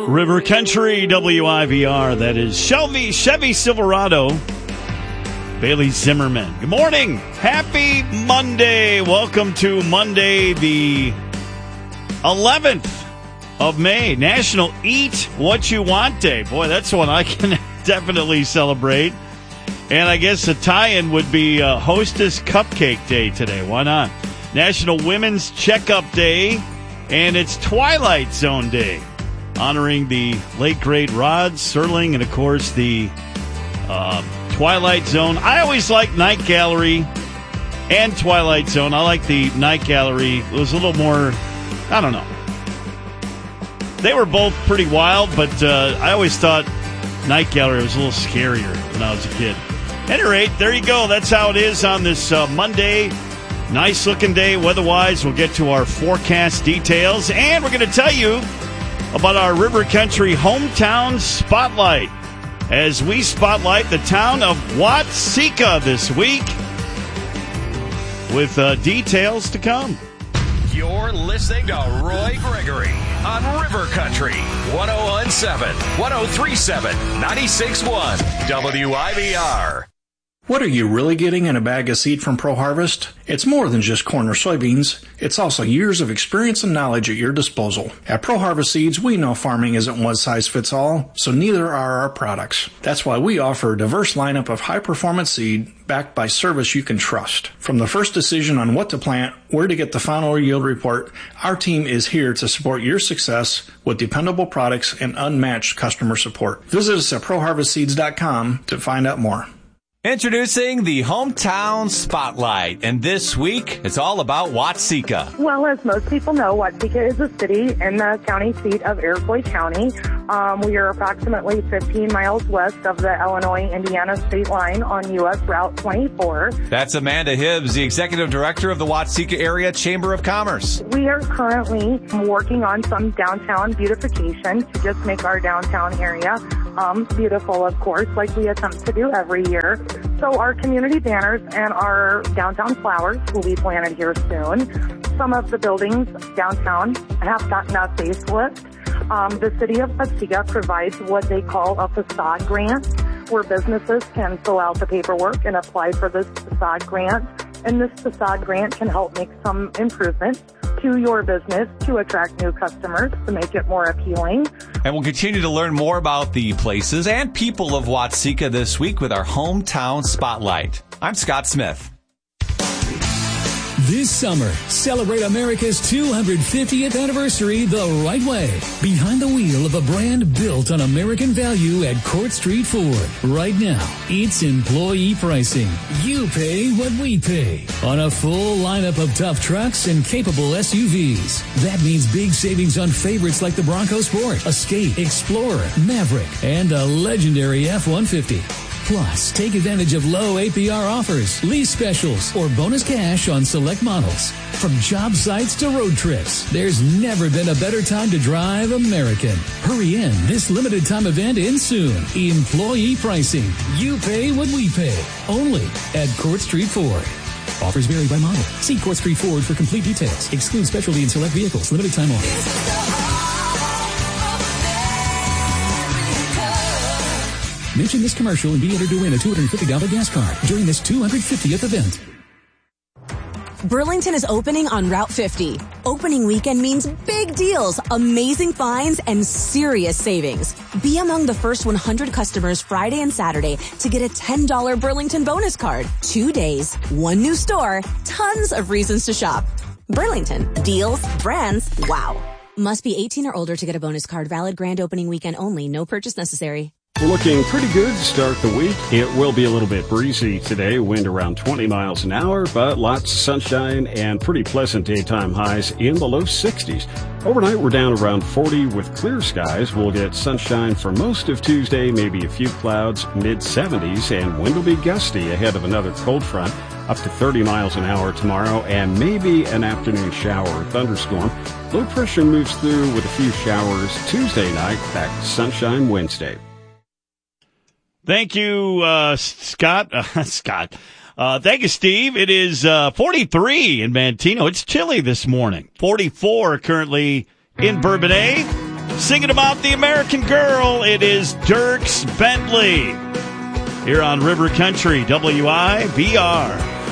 River Country, WIVR. That is Chevy Silverado. Bailey Zimmerman. Good morning. Happy Monday. Welcome to Monday, the 11th of May. National Eat What You Want Day. Boy, that's one I can definitely celebrate. And I guess the tie-in would be Hostess Cupcake Day today. Why not? National Women's Checkup Day. And it's Twilight Zone Day, honoring the late, great Rod Serling and, of course, the Twilight Zone. I always like Night Gallery and Twilight Zone. I like the Night Gallery. It was a little more, I don't know. They were both pretty wild, but I always thought Night Gallery was a little scarier when I was a kid. At any rate, there you go. That's how it is on this Monday. Nice looking day weather-wise. We'll get to our forecast details, and we're going to tell you about our River Country Hometown Spotlight as we spotlight the town of Watseka this week with details to come. You're listening to Roy Gregory on River Country 101.7, 103.7, 96.1 WIVR. What are you really getting in a bag of seed from ProHarvest? It's more than just corn or soybeans. It's also years of experience and knowledge at your disposal. At ProHarvest Seeds, we know farming isn't one size fits all, so neither are our products. That's why we offer a diverse lineup of high-performance seed backed by service you can trust. From the first decision on what to plant, where to get the final yield report, our team is here to support your success with dependable products and unmatched customer support. Visit us at ProHarvestSeeds.com to find out more. Introducing the Hometown Spotlight, and this week it's all about Watseka. Well, as most people know, Watseka is a city in the county seat of Iroquois County. We are approximately 15 miles west of the Illinois-Indiana state line on U.S. Route 24. That's Amanda Hibbs, the Executive Director of the Watseka Area Chamber of Commerce. We are currently working on some downtown beautification to just make our downtown area beautiful, of course, like we attempt to do every year. So our community banners and our downtown flowers will be planted here soon. Some of the buildings downtown have gotten a facelift. The city of Watseka provides what they call a facade grant, where businesses can fill out the paperwork and apply for this facade grant. And this facade grant can help make some improvements to your business to attract new customers, to make it more appealing. And we'll continue to learn more about the places and people of Watseka this week with our Hometown Spotlight. I'm Scott Smith. This summer, celebrate America's 250th anniversary the right way. Behind the wheel of a brand built on American value at Court Street Ford. Right now, it's employee pricing. You pay what we pay. On a full lineup of tough trucks and capable SUVs. That means big savings on favorites like the Bronco Sport, Escape, Explorer, Maverick, and a legendary F-150. Plus, take advantage of low APR offers, lease specials, or bonus cash on select models. From job sites to road trips, there's never been a better time to drive American. Hurry in. This limited time event ends soon. Employee pricing. You pay what we pay. Only at Court Street Ford. Offers vary by model. See Court Street Ford for complete details. Exclude specialty and select vehicles. Limited time offer. Mention this commercial and be entered to win a $250 gas card during this 250th event. Burlington is opening on Route 50. Opening weekend means big deals, amazing finds, and serious savings. Be among the first 100 customers Friday and Saturday to get a $10 Burlington bonus card. 2 days, one new store, tons of reasons to shop. Burlington. Deals, brands, wow. Must be 18 or older to get a bonus card. Valid grand opening weekend only. No purchase necessary. We're looking pretty good to start the week. It will be a little bit breezy today, wind around 20 miles an hour, but lots of sunshine and pretty pleasant daytime highs in the low 60s. Overnight, we're down around 40 with clear skies. We'll get sunshine for most of Tuesday, maybe a few clouds, mid-70s, and wind will be gusty ahead of another cold front, up to 30 miles an hour tomorrow, and maybe an afternoon shower or thunderstorm. Low pressure moves through with a few showers Tuesday night, back to sunshine Wednesday. Thank you, Scott. Thank you, Steve. It is 43 in Manteno. It's chilly this morning. 44 currently in Bourbonnais. Singing about the American Girl, it is Dierks Bentley. Here on River Country, WIVR.